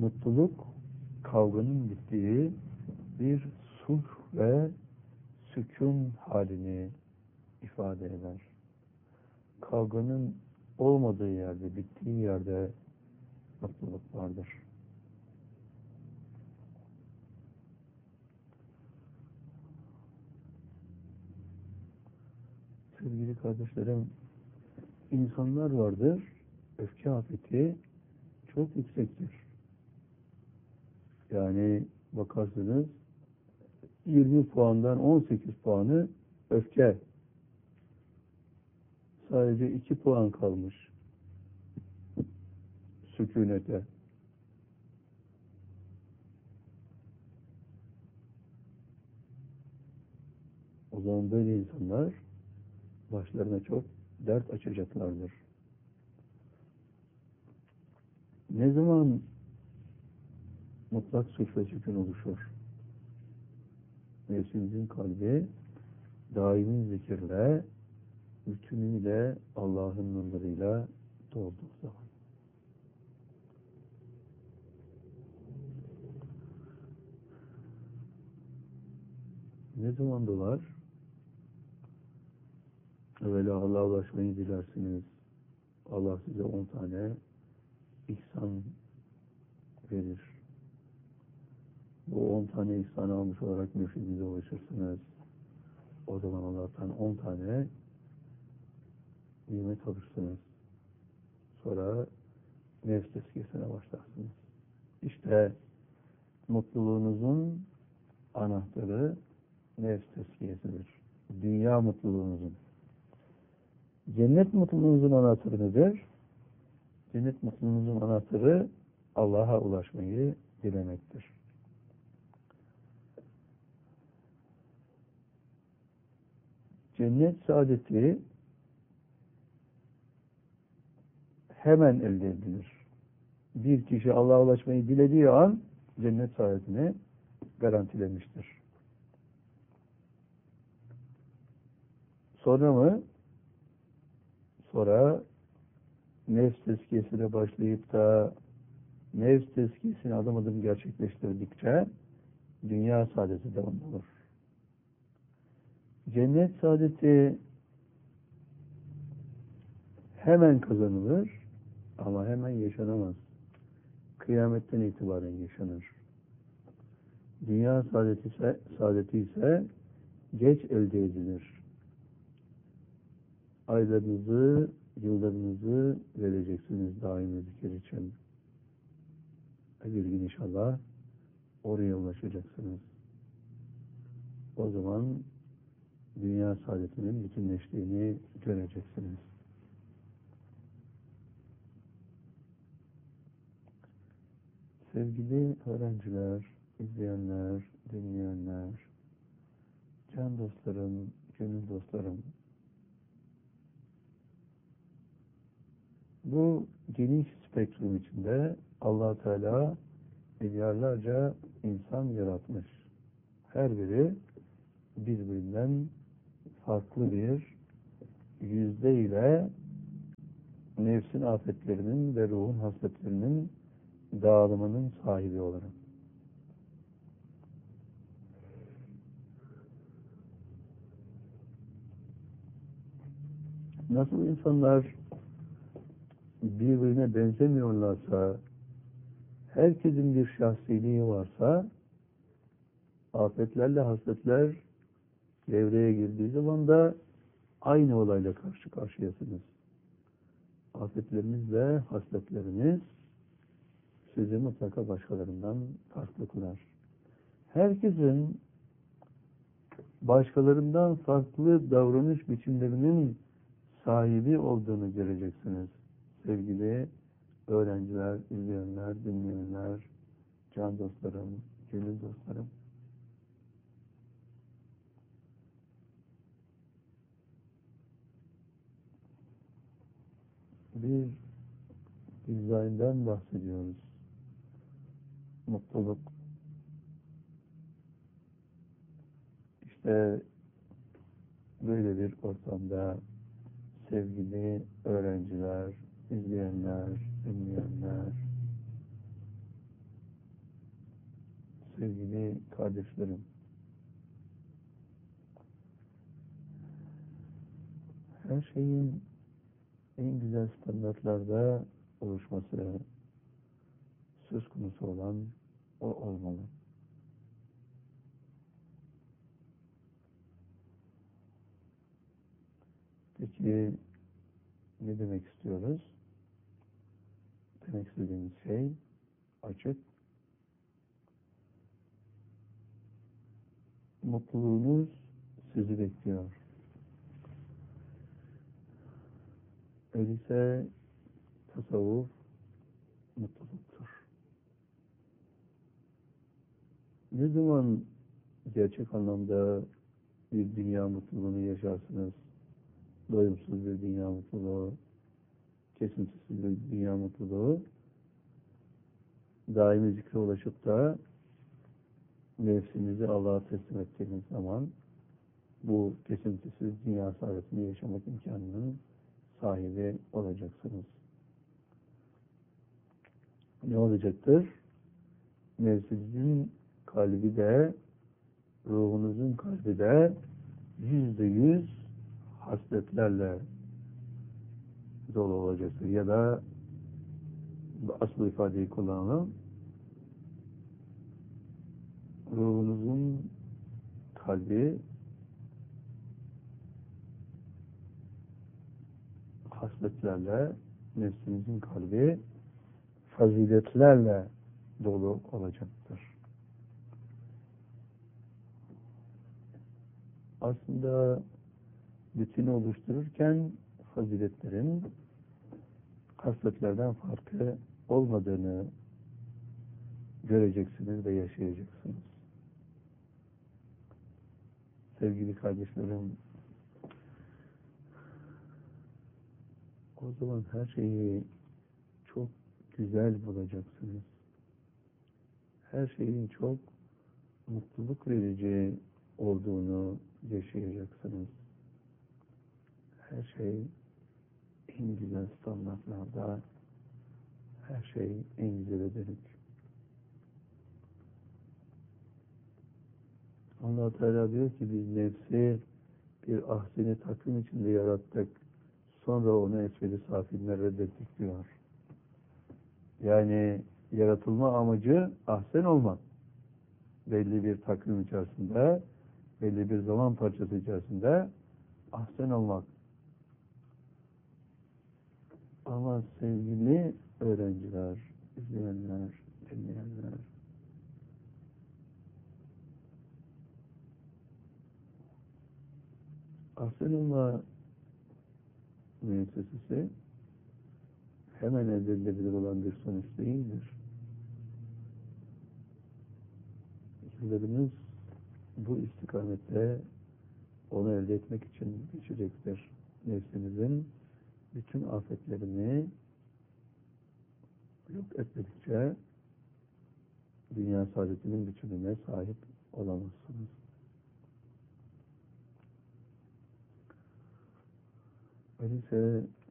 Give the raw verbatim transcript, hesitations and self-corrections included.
Mutluluk, kavganın bittiği bir sulh ve sükun halini ifade eder. Kavganın olmadığı yerde, bittiği yerde mutluluk vardır. Sevgili kardeşlerim, insanlar vardır, öfke afeti çok yüksektir. Yani bakarsınız yirmi puandan on sekiz puanı öfke. Sadece iki puan kalmış sükunete. O zaman böyle insanlar başlarına çok dert açacaklardır. Ne zaman mutlak sulh ve sükun oluşur? Nefsimizin kalbi daimi zikirle, bütünüyle Allah'ın nurlarıyla dolduğu zaman. Ne zaman dolar? Evvela Allah'a ulaşmayı dilersiniz. Allah size on tane ihsan verir. Bu on tane ihsan almış olarak mürşidinize ulaşırsınız. O zaman Allah'tan on tane nimet alırsınız. Sonra nefs tezkiyesine başlarsınız. İşte mutluluğunuzun anahtarı nefs tezkiyesidir. Dünya mutluluğunuzun. Cennet mutluluğunuzun anahtarı nedir? Cennet mutluluğunuzun anahtarı Allah'a ulaşmayı dilemektir. Cennet saadeti hemen elde edilir. Bir kişi Allah'a ulaşmayı dilediği an cennet saadetini garantilemiştir. Sonra mı? Sonra nefs tezkiyesine başlayıp da nefs tezkiyesini adım adım gerçekleştirdikçe dünya saadeti devam olur. Cennet saadeti hemen kazanılır ama hemen yaşanamaz. Kıyametten itibaren yaşanır. Dünya saadeti ise, saadeti ise geç elde edilir. Aylarınızı, yıllarınızı vereceksiniz daimi zikir için. Bir gün inşallah oraya ulaşacaksınız. O zaman dünya saadetinin bütünleştiğini göreceksiniz. Sevgili öğrenciler, izleyenler, dinleyenler, can dostlarım, gönül dostlarım, bu geniş spektrum içinde Allah Teala milyarlarca insan yaratmış. Her biri birbirinden farklı bir yüzdeyle nefsin afetlerinin ve ruhun hasletlerinin dağılımının sahibi olarak. Nasıl insanlar birbirine benzemiyorlarsa, herkesin bir şahsiliği varsa, afetlerle hasletler devreye girdiği zaman da aynı olayla karşı karşıyasınız. Afetlerinizle hasletleriniz sizi mutlaka başkalarından farklı kılar. Herkesin başkalarından farklı davranış biçimlerinin sahibi olduğunu göreceksiniz. Sevgili öğrenciler, izleyenler, dinleyenler, can dostlarım, gönül dostlarım. Bir dizayndan bahsediyoruz. Mutluluk. İşte böyle bir ortamda sevgili öğrenciler, izleyenler, dinleyenler, Sevgili kardeşlerim, her şeyin en güzel standartlarda oluşması söz konusu olan o olmalı. Peki ne demek istiyoruz? Demek istediğimiz şey açık. Mutluluğunuz sizi bekliyor. Öyleyse tasavvuf mutluluktur. Ne zaman gerçek anlamda bir dünya mutluluğunu yaşarsınız? Doyumsuz bir dünya mutluluğu, kesintisiz bir dünya mutluluğu, daimi zikre ulaşıp da nefsinizi Allah'a teslim ettiğiniz zaman bu kesintisiz dünya saadetini yaşamak imkanının sahibi olacaksınız. Ne olacaktır? Nefsinizin kalbi de, ruhunuzun kalbi de yüzde yüz hasletlerle dolu olacaktır. Ya da asıl ifadeyi kullanalım. Ruhunuzun kalbi hasletlerle, nefsinizin kalbi faziletlerle dolu olacaktır. Aslında bütünü oluştururken faziletlerin hasletlerden farkı olmadığını göreceksiniz ve yaşayacaksınız. Sevgili kardeşlerim, o zaman her şeyi çok güzel bulacaksınız. Her şeyin çok mutluluk verici olduğunu yaşayacaksınız. Her şey en güzel standartlarda, her şey en güzele dönük. Allah Teala diyor ki biz nefsi bir ahseni takvim içinde yarattık. Sonra onu esveli safiline reddettik diyor. Yani yaratılma amacı ahsen olmak. Belli bir takvim içerisinde, belli bir zaman parçası içerisinde ahsen olmak. Ama sevgili öğrenciler, izleyenler, dinleyenler, ahsen olma müessesesi hemen elde edilebilir olan bir sonuç değildir. Yıllarımız bu istikamette onu elde etmek için geçecektir. Nefsinizin bütün afetlerini yok etmedikçe dünya saadetinin bütününe sahip olamazsınız. Öyleyse